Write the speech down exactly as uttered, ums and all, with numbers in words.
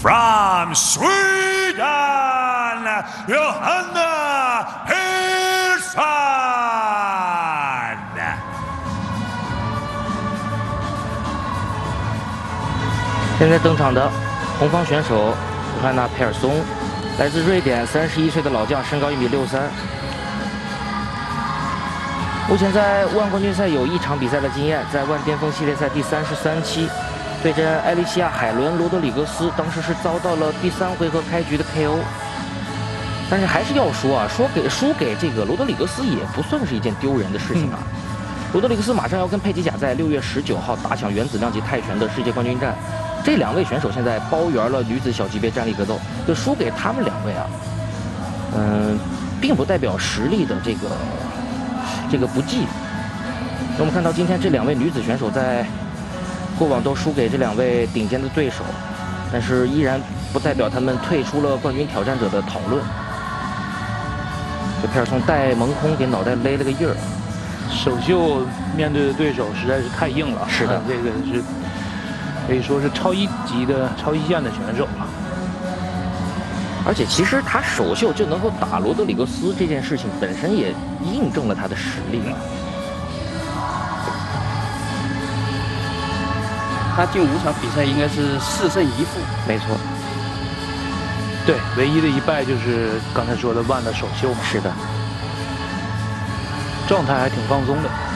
From Sweden, Johanna Persson. 现在登场的红方选手约翰娜·佩尔松，来自瑞典，三十一岁的老将，身高一米六三。目前在万冠军赛有一场比赛的经验，在万巅峰系列赛第三十三期对阵艾利西亚·海伦·罗德里格斯，当时是遭到了第三回合开局的 K O。但是还是要说啊，说给输给这个罗德里格斯也不算是一件丢人的事情啊。嗯、罗德里格斯马上要跟佩吉贾在六月十九号打响原子量级泰拳的世界冠军战。 这两位选手现在包圆了女子小级别站立格斗，就输给他们两位啊，嗯，并不代表实力的这个这个不济。那我们看到今天这两位女子选手在过往都输给这两位顶尖的对手，但是依然不代表他们退出了冠军挑战者的讨论。这佩尔松带蒙空给脑袋勒了个印儿， 首秀面对的对手实在是太硬了。 是的， 啊、这个是。 可以说是超一级的、超一线的选手了。 而且，其实他首秀就能够打罗德里格斯这件事情本身也印证了他的实力了。 他近五场比赛应该是四胜一负。 没错。 对，唯一的一败就是刚才说的万的首秀嘛。 是的。 状态还挺放松的。